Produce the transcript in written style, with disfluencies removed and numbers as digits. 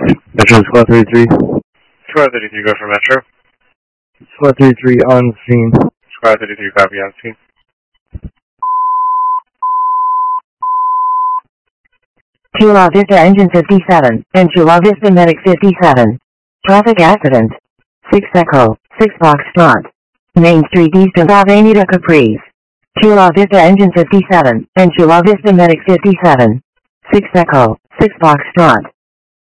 Metro Squad 33. Squad 33, go for Metro. Squad 33 on scene. Squad 33, copy on scene. Chula Vista Engine 57, and Chula Vista Medic 57. Traffic accident. 6 Echo, 6 Foxtrot. Main Street east of Avenida Caprice. Chula Vista Engine 57, and Chula Vista Medic 57. 6 Echo, 6 Foxtrot.